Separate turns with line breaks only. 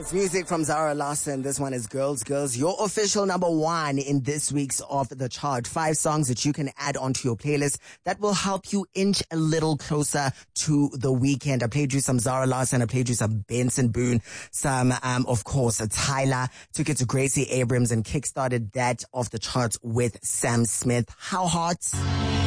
It's music from Zara Larsson. This one is Girls, Girls, your official number one in this week's Off the Chart. 5 songs that you can add onto your playlist that will help you inch a little closer to the weekend. I played you some Zara Larsson. I played you some Benson Boone. Some, of course, Tyler. Took it to Gracie Abrams and kickstarted that Off the Charts with Sam Smith. How hot?